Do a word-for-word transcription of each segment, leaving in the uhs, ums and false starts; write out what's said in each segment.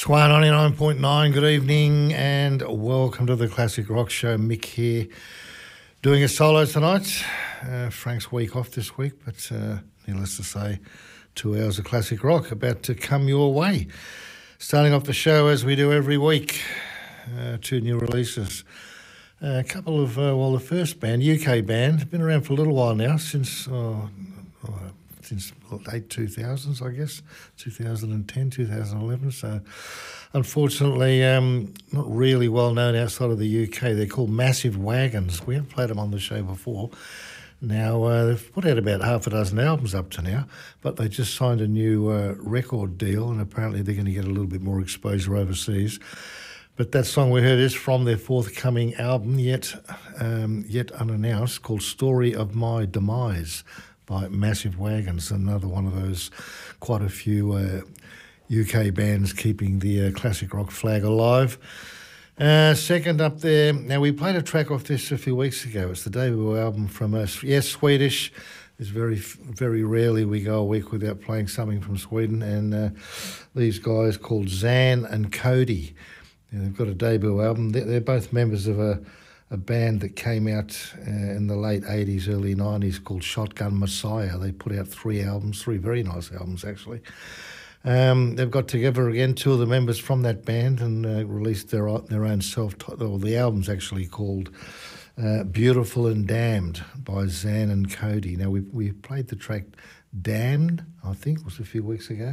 Swan ninety-nine point nine, good evening and welcome to the Classic Rock Show. Mick here, doing a solo tonight. Uh, Frank's week off this week, but uh, needless to say, two hours of classic rock about to come your way. Starting off the show as we do every week, uh, two new releases. Uh, a couple of, uh, well, the first band, U K band, been around for a little while now, since... Oh, oh, since late two thousands, I guess, two thousand ten, two thousand eleven. So, unfortunately, um, not really well known outside of the U K. They're called Massive Wagons. We haven't played them on the show before. Now, uh, they've put out about half a dozen albums up to now, but they just signed a new uh, record deal, and apparently they're going to get a little bit more exposure overseas. But that song we heard is from their forthcoming album, yet um, yet unannounced, called Story of My Demise, by Massive Wagons, another one of those, quite a few uh, U K bands keeping the uh, classic rock flag alive. Uh, second up there, now we played a track off this a few weeks ago. It's the debut album from us. Yes, Swedish. It's very, very rarely we go a week without playing something from Sweden. And uh, these guys called Zan and Cody. And they've got a debut album. They're, they're both members of a a band that came out uh, in the late eighties, early nineties called Shotgun Messiah. They put out three albums, three very nice albums actually. Um, they've got together again, two of the members from that band, and uh, released their their own self-titled, well, the album's actually called uh, Beautiful and Damned by Zan and Cody. Now, we we played the track Damned, I think, it was a few weeks ago,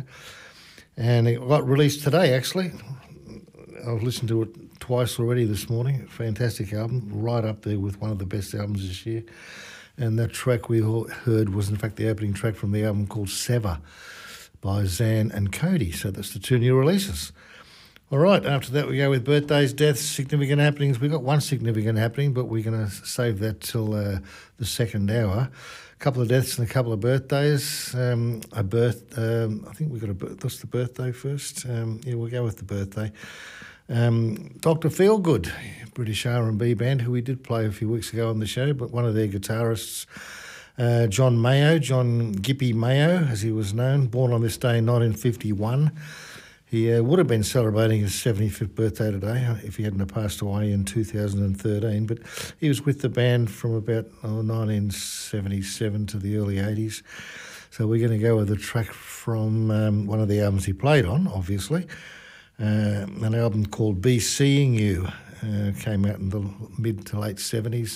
and it got released today actually. I've listened to it twice already this morning. Fantastic album, right up there with one of the best albums this year. And that track we heard was in fact the opening track from the album called Sever by Zan and Cody. So that's the two new releases. All right, after that we go with birthdays, deaths, significant happenings. We've got one significant happening, but we're going to save that till uh, the second hour. A couple of deaths and a couple of birthdays. Um, a birth, um, I think we've got a birth. What's the birthday first? Um, yeah, we'll go with the birthday. Um, Doctor Feelgood, British R and B band, who we did play a few weeks ago on the show, but one of their guitarists, uh, John Mayo, John Gippy Mayo, as he was known, born on this day in nineteen fifty-one. He uh, would have been celebrating his seventy-fifth birthday today if he hadn't have passed away in two thousand thirteen, but he was with the band from about oh, nineteen seventy-seven to the early eighties. So we're going to go with a track from um, one of the albums he played on, obviously. Uh, an album called Be Seeing You uh, came out in the mid to late seventies.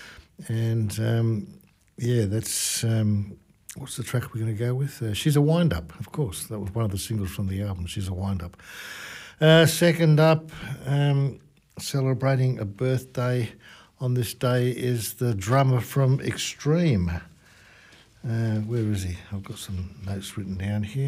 And um, yeah, that's, um, what's the track we're going to go with? Uh, She's a Wind-Up, of course. That was one of the singles from the album, She's a Wind-Up. Uh, second up, um, celebrating a birthday on this day is the drummer from Extreme. Uh, where is he? I've got some notes written down here.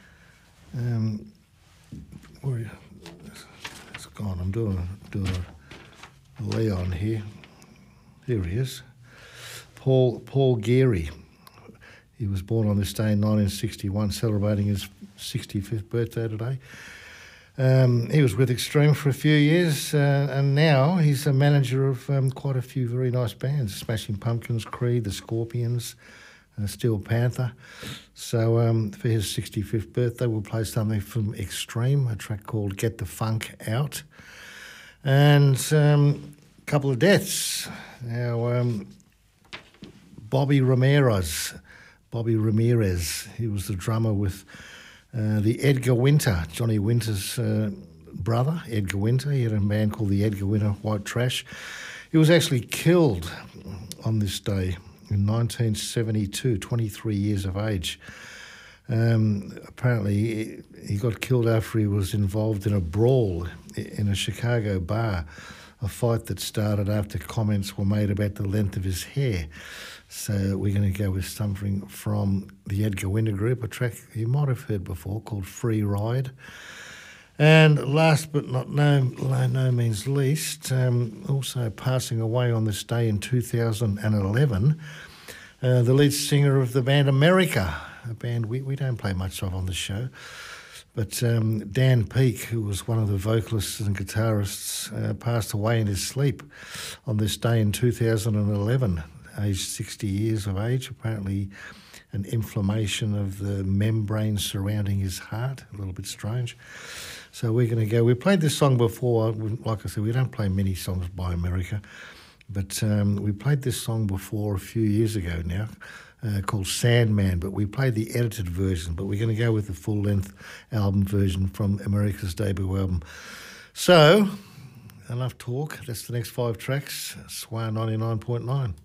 Um, where it's gone. I'm doing doing a Leon here. Here he is. Paul Paul Geary. He was born on this day in nineteen sixty-one, celebrating his sixty-fifth birthday today. Um, he was with Extreme for a few years, uh, and now he's a manager of um, quite a few very nice bands: Smashing Pumpkins, Creed, the Scorpions, Uh, Steel Panther. So um, for his sixty-fifth birthday, we'll play something from Extreme, a track called Get the Funk Out. And um, a couple of deaths. Now, um, Bobby Ramirez, Bobby Ramirez, he was the drummer with uh, the Edgar Winter, Johnny Winter's uh, brother, Edgar Winter. He had a band called the Edgar Winter White Trash. He was actually killed on this day in nineteen seventy-two, twenty-three years of age. Um, apparently, he got killed after he was involved in a brawl in a Chicago bar, a fight that started after comments were made about the length of his hair. So we're going to go with something from the Edgar Winter Group, a track you might have heard before called Free Ride. And last but not no, no means least, um, also passing away on this day in two thousand eleven, uh, the lead singer of the band America, a band we, we don't play much of on the show, but um, Dan Peake, who was one of the vocalists and guitarists, uh, passed away in his sleep on this day in two thousand eleven, aged sixty years of age. Apparently an inflammation of the membrane surrounding his heart. A little bit strange. So we're going to go. We played this song before. Like I said, we don't play many songs by America, but um, we played this song before a few years ago now, uh, called Sandman, but we played the edited version, but we're going to go with the full-length album version from America's debut album. So, enough talk. That's the next five tracks. Swan ninety-nine point nine.